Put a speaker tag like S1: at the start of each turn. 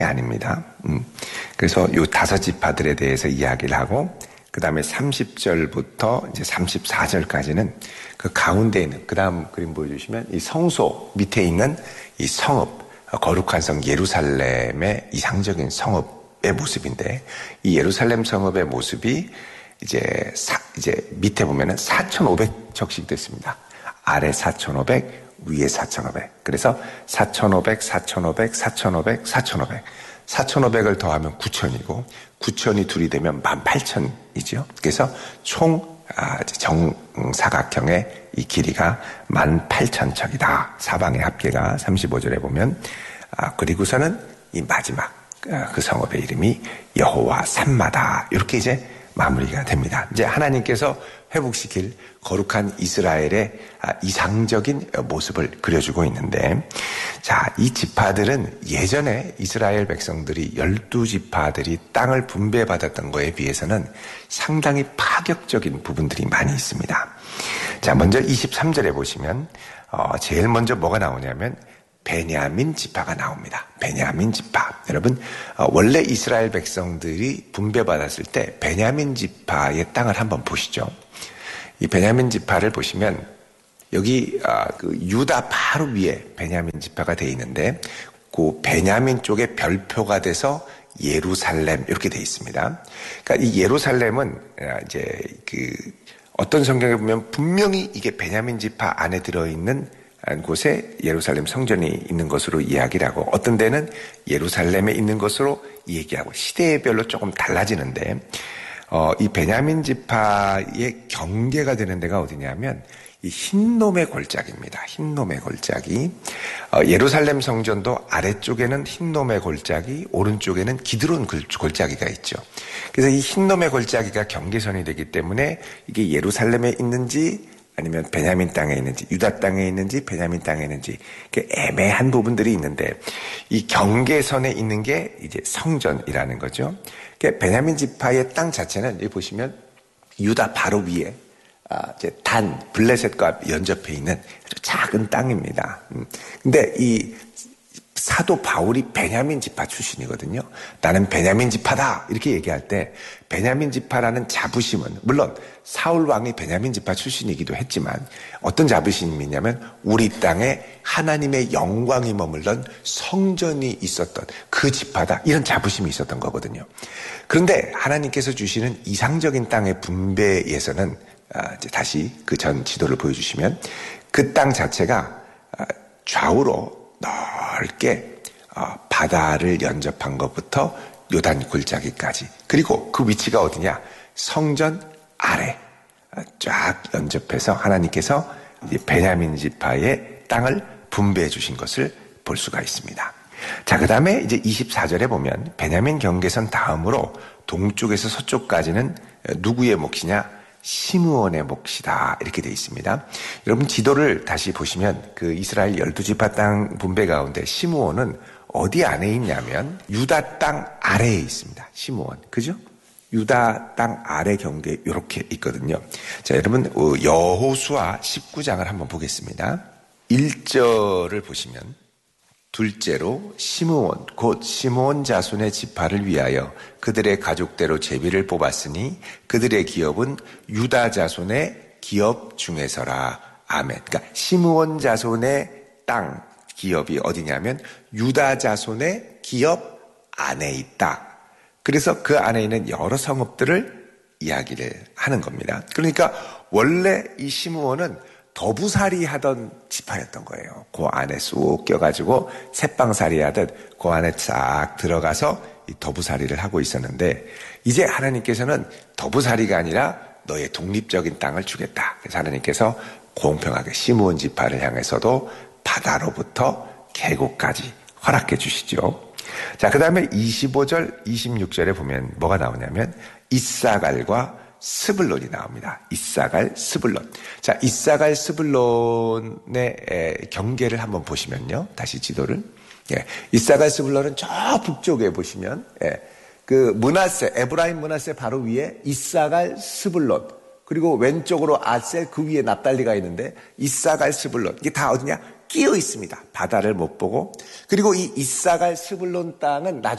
S1: 아닙니다. 그래서 요 5지파들에 대해서 이야기를 하고, 그 다음에 30절부터 이제 34절까지는 그 가운데 있는, 그 다음 그림 보여주시면 이 성소 밑에 있는 이 성읍, 거룩한 성 예루살렘의 이상적인 성읍의 모습인데, 이 예루살렘 성읍의 모습이 이제 밑에 보면은 4,500척씩 됐습니다. 아래 4,500, 위에 4,500. 그래서 4,500, 4,500, 4,500, 4,500. 4,500을 더하면 9,000이고 9,000이 둘이 되면 18,000이죠. 그래서 총 정사각형의 이 길이가 18,000척이다. 사방의 합계가 35절에 보면 그리고서는 이 마지막 그 성읍의 이름이 여호와 산마다. 이렇게 이제 마무리가 됩니다. 이제 하나님께서 회복시킬 거룩한 이스라엘의 이상적인 모습을 그려주고 있는데, 자, 이 지파들은 예전에 이스라엘 백성들이 12지파들이 땅을 분배받았던 거에 비해서는 상당히 파격적인 부분들이 많이 있습니다. 자, 먼저 23절에 보시면 제일 먼저 뭐가 나오냐면 베냐민 지파가 나옵니다. 베냐민 지파. 여러분, 원래 이스라엘 백성들이 분배받았을 때 베냐민 지파의 땅을 한번 보시죠. 이 베냐민 지파를 보시면 여기 그 유다 바로 위에 베냐민 지파가 돼 있는데, 그 베냐민 쪽에 별표가 돼서 예루살렘 이렇게 돼 있습니다. 그러니까 이 예루살렘은 이제 그 어떤 성경에 보면 분명히 이게 베냐민 지파 안에 들어있는 곳에 예루살렘 성전이 있는 것으로 이야기를 하고, 어떤 데는 예루살렘에 있는 것으로 얘기하고, 시대별로 조금 달라지는데, 이 베냐민 지파의 경계가 되는 데가 어디냐면 이 흰놈의 골짜기입니다. 흰놈의 골짜기. 예루살렘 성전도 아래쪽에는 흰놈의 골짜기, 오른쪽에는 기드론 골짜기가 있죠. 그래서 이 흰놈의 골짜기가 경계선이 되기 때문에 이게 예루살렘에 있는지 아니면 베냐민 땅에 있는지, 유다 땅에 있는지, 베냐민 땅에 있는지, 애매한 부분들이 있는데, 이 경계선에 있는 게 이제 성전이라는 거죠. 베냐민 지파의 땅 자체는 여기 보시면 유다 바로 위에 이제 단, 블레셋과 연접해 있는 아주 작은 땅입니다. 근데 이 사도 바울이 베냐민 지파 출신이거든요. 나는 베냐민 지파다 이렇게 얘기할 때 베냐민 지파라는 자부심은, 물론 사울 왕이 베냐민 지파 출신이기도 했지만 어떤 자부심이냐면 우리 땅에 하나님의 영광이 머물던 성전이 있었던 그 지파다, 이런 자부심이 있었던 거거든요. 그런데 하나님께서 주시는 이상적인 땅의 분배에서는 이제 다시 그 전 지도를 보여주시면 그 땅 자체가 좌우로 넓게 바다를 연접한 것부터 요단 골짜기까지, 그리고 그 위치가 어디냐, 성전 아래 쫙 연접해서 하나님께서 베냐민 지파의 땅을 분배해 주신 것을 볼 수가 있습니다. 자, 그 다음에 이제 24절에 보면 베냐민 경계선 다음으로 동쪽에서 서쪽까지는 누구의 몫이냐, 시므온의 몫이다 이렇게 되어 있습니다. 여러분 지도를 다시 보시면 그 이스라엘 12지파 땅 분배 가운데 시므온은 어디 안에 있냐면 유다 땅 아래에 있습니다. 시므온, 그죠? 유다 땅 아래 경계에 이렇게 있거든요. 자, 여러분 여호수아 19장을 한번 보겠습니다. 1절을 보시면 둘째로 시므온 곧 시므온 자손의 지파를 위하여 그들의 가족대로 제비를 뽑았으니 그들의 기업은 유다 자손의 기업 중에서라. 아멘. 그러니까 시므온 자손의 땅 기업이 어디냐면 유다 자손의 기업 안에 있다. 그래서 그 안에 있는 여러 성읍들을 이야기를 하는 겁니다. 그러니까 원래 이 시므온은 더부살이 하던 지파였던 거예요. 그 안에 쑥 껴가지고 새빵살이 하듯 그 안에 싹 들어가서 이 더부살이를 하고 있었는데, 이제 하나님께서는 더부살이가 아니라 너의 독립적인 땅을 주겠다. 그래서 하나님께서 공평하게 시므온 지파를 향해서도 바다로부터 계곡까지 허락해 주시죠. 자, 그 다음에 25절, 26절에 보면 뭐가 나오냐면 이사갈과 스불론이 나옵니다. 이사갈, 스불론. 자, 이사갈, 스불론의 경계를 한번 보시면요. 다시 지도를. 예. 이사갈, 스불론은 저 북쪽에 보시면, 그 에브라임 문하세 바로 위에 이사갈, 스불론. 그리고 왼쪽으로 아셀, 그 위에 납달리가 있는데 이사갈, 스불론 이게 다 어디냐? 끼어 있습니다. 바다를 못 보고. 그리고 이 이사갈, 스불론 땅은 나중에